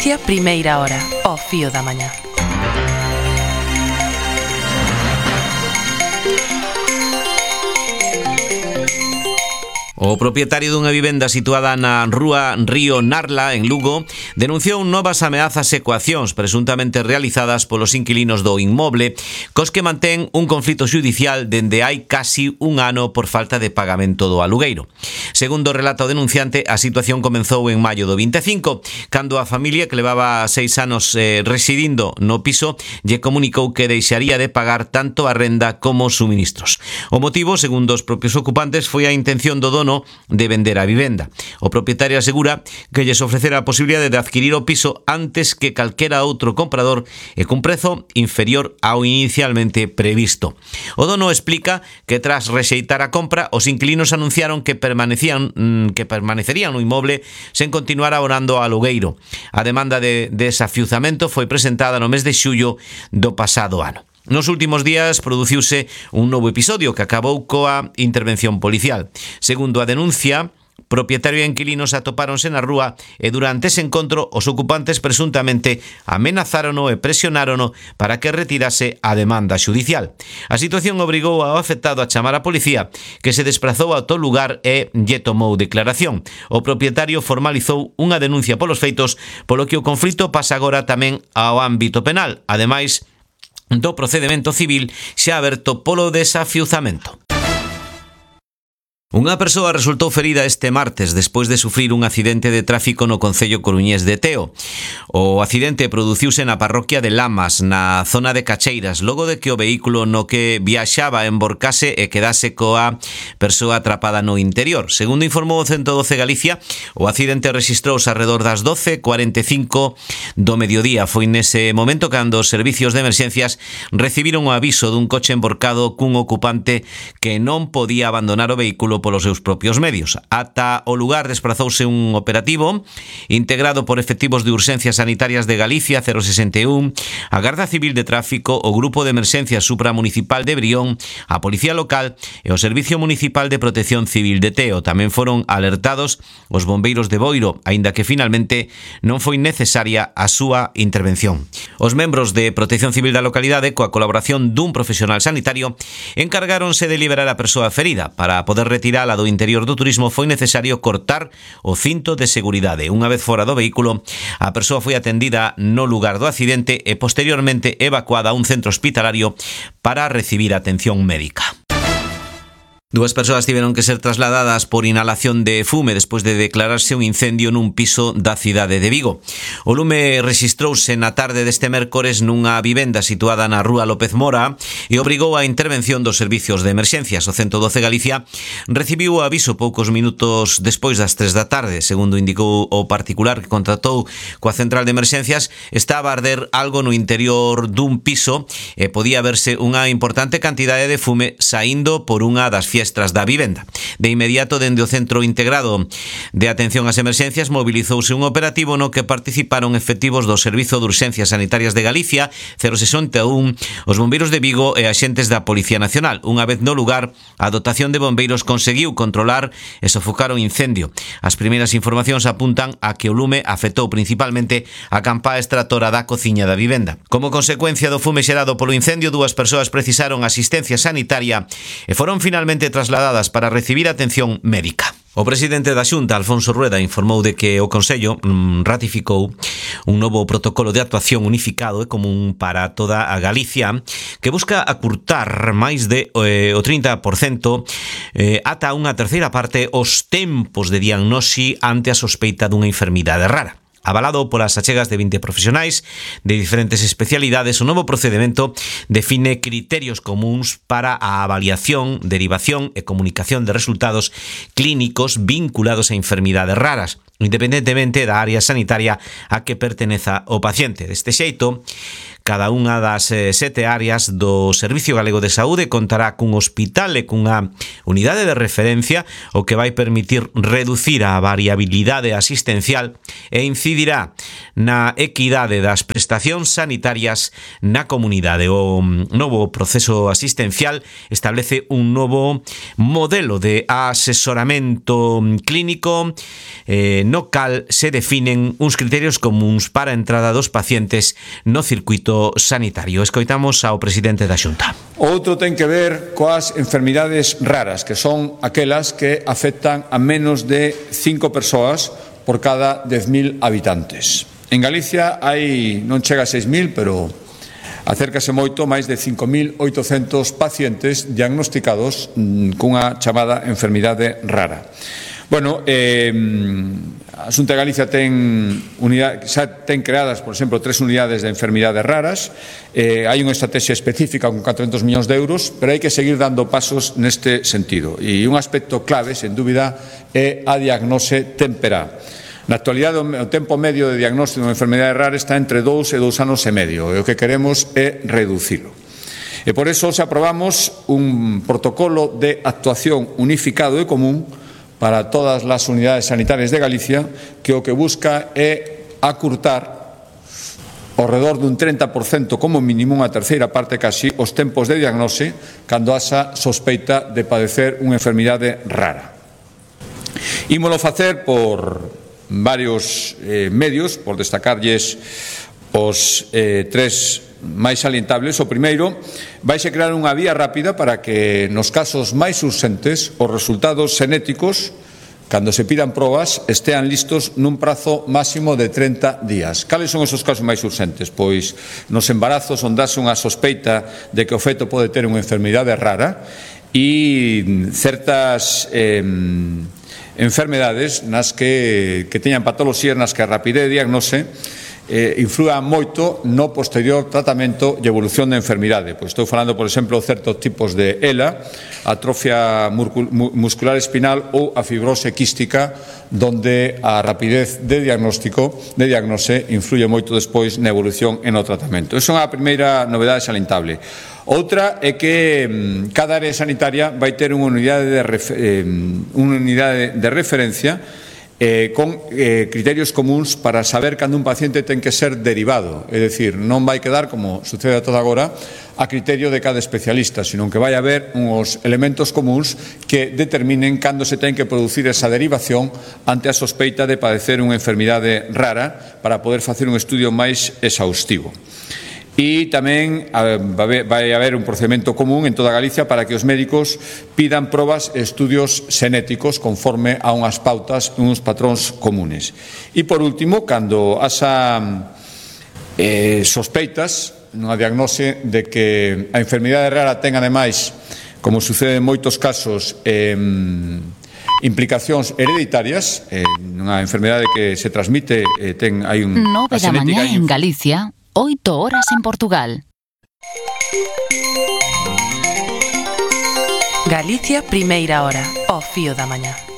Galicia, primeira hora, ao fío da mañá. O propietario dunha vivenda situada na rúa Río Narla, en Lugo, denunciou novas ameazas e coaccións presuntamente realizadas polos inquilinos do inmoble, cos que mantén un conflito xudicial dende hai casi un ano por falta de pagamento do alugueiro. Segundo relata o denunciante, a situación comenzou en maio do 25, cando a familia, que levaba 6 anos residindo no piso, lle comunicou que deixaría de pagar tanto a renda como os suministros. O motivo, segundo os propios ocupantes, foi a intención do dono de vender a vivenda. O propietario asegura que lles ofrecera a posibilidade de adquirir o piso antes que calquera outro comprador e cun prezo inferior ao inicialmente previsto. O dono explica que tras rexeitar a compra, os inquilinos anunciaron que permanecerían no inmoble sen continuar abonando ao alugueiro. A demanda de desafiuzamento foi presentada no mes de xullo do pasado ano. Nos últimos días produciuse un novo episodio que acabou coa intervención policial. Segundo a denuncia, propietario e inquilinos atopáronse na rúa e durante ese encontro os ocupantes presuntamente amenazárono e presionárono para que retirase a demanda xudicial. A situación obrigou ao afectado a chamar a policía, que se desprazou ao tal lugar e lle tomou declaración. O propietario formalizou unha denuncia polos feitos, polo que o conflito pasa agora tamén ao ámbito penal, ademais do procedemento civil xa aberto polo desafiuzamento. Unha persoa resultou ferida este martes despois de sufrir un accidente de tráfico no concello coruñés de Teo. O accidente produciuse na parroquia de Lamas, na zona de Cacheiras, logo de que o vehículo no que viaxaba emborcase e quedase coa persoa atrapada no interior. Segundo informou o 112 Galicia, o accidente rexistrouse arredor das 12:45 do mediodía. Foi nese momento cando os servicios de emerxencias recibiron o aviso dun coche emborcado cun ocupante que non podía abandonar o vehículo polos seus propios medios. Ata o lugar desprazouse un operativo integrado por efectivos de urxencias sanitarias de Galicia 061, a Garda Civil de Tráfico, o Grupo de Emerxencias Supramunicipal de Brión, a Policía Local e o Servicio Municipal de Protección Civil de Teo. Tamén foron alertados os bombeiros de Boiro, aínda que finalmente non foi necesaria a súa intervención. Os membros de Protección Civil da localidade, coa colaboración dun profesional sanitario, encargáronse de liberar a persoa ferida. Para poder retirala do interior do turismo foi necesario cortar o cinto de seguridade. Unha vez fora do vehículo, a persoa foi atendida no lugar do accidente e posteriormente evacuada a un centro hospitalario para recibir atención médica. Dúas persoas tiveron que ser trasladadas por inhalación de fume despois de declararse un incendio nun piso da cidade de Vigo. O lume rexistrouse na tarde deste mércores nunha vivenda situada na rúa López Mora e obrigou a intervención dos servicios de emerxencias. O 112 Galicia recibiu o aviso poucos minutos despois das 3 da tarde. Segundo indicou o particular que contratou coa central de emerxencias, estaba a arder algo no interior dun piso e podía verse unha importante cantidade de fume saindo por unha das fiestras da vivenda. De inmediato, dende o Centro Integrado de Atención ás Emerxencias, mobilizouse un operativo no que participaron efectivos do Servizo de Urxencias Sanitarias de Galicia 061, os bombeiros de Vigo e axentes da Policía Nacional. Unha vez no lugar, a dotación de bombeiros conseguiu controlar e sofocar o incendio. As primeiras informacións apuntan a que o lume afectou principalmente a campá extractora da cociña da vivenda. Como consecuencia do fume xerado polo incendio, dúas persoas precisaron asistencia sanitaria e foron finalmente trasladadas para recibir atención médica. O presidente da Xunta, Alfonso Rueda, informou de que o Consello ratificou un novo protocolo de actuación unificado e común para toda a Galicia que busca acurtar máis de o 30% ata unha terceira parte os tempos de diagnose ante a sospeita dunha enfermidade rara. Avalado polas achegas de 20 profesionais de diferentes especialidades, o novo procedimento define criterios comuns para a avaliación, derivación e comunicación de resultados clínicos vinculados a enfermidades raras, independentemente da área sanitaria a que perteneza o paciente. Deste xeito, Cada unha das 7 áreas do Servicio Galego de Saúde contará cun hospital e cunha unidade de referencia, o que vai permitir reducir a variabilidade asistencial e incidirá na equidade das prestacións sanitarias na comunidade. O novo proceso asistencial establece un novo modelo de asesoramento clínico no cal se definen uns criterios comuns para a entrada dos pacientes no circuito sanitario. Escoitamos ao presidente da Xunta. Outro ten que ver coas enfermidades raras, que son aquelas que afectan a menos de 5 persoas por cada 10.000 habitantes. En Galicia hai, non chega a 6.000, pero acércase moito, máis de 5.800 pacientes diagnosticados cunha chamada enfermidade rara. Bueno, a Xunta de Galicia xa ten creadas, por exemplo, 3 unidades de enfermidades raras. Hai unha estrategia específica con 400 millóns de euros, pero hai que seguir dando pasos neste sentido. E un aspecto clave, sen dúbida, é a diagnose temperá. Na actualidade, o tempo medio de diagnóstico de unha enfermidade rara está entre 2 e 2 anos e medio, e o que queremos é reducilo. E por eso se aprobamos un protocolo de actuación unificado e común para todas as unidades sanitarias de Galicia, que o que busca é acurtar ao redor dun 30% como mínimo, unha terceira parte casi, os tempos de diagnose cando haxa sospeita de padecer unha enfermidade rara. Ímolo facer por varios medios, por destacarlles os 3 máis salientables. O primeiro, vaise crear unha vía rápida para que nos casos máis urxentes os resultados xenéticos, cando se pidan probas, estean listos nun prazo máximo de 30 días. Cales son esos casos máis urxentes? Pois nos embarazos onde haxe unha sospeita de que o feto pode ter unha enfermidade rara e certas enfermedades nas que teñan patoloxías nas que a rapidez de diagnose inflúa moito no posterior tratamento e evolución da enfermidade. Pois estou falando, por exemplo, de certos tipos de ELA, atrofia muscular espinal ou a fibrose quística, donde a rapidez de diagnose influye moito despois na evolución e no tratamento. Esa é a primeira novedade salientable. Outra é que cada área sanitaria vai ter unha unidade de referencia con criterios comuns para saber cando un paciente ten que ser derivado. É dicir, non vai quedar, como sucede a toda agora, a criterio de cada especialista, sino que vai haber uns elementos comuns que determinen cando se ten que producir esa derivación ante a sospeita de padecer unha enfermidade rara para poder facer un estudio máis exhaustivo. E tamén vai haber un procedimento común en toda Galicia para que os médicos pidan probas e estudios xenéticos conforme a unhas pautas e uns patróns comunes. E por último, cando haxa sospeitas nunha diagnose de que a enfermidade rara ten ademais, como sucede en moitos casos, implicacións hereditarias, nunha enfermidade que se transmite, hai un 9 da mañá en Galicia, 8 horas en Portugal. Galicia, primeira hora, ao fío da mañá.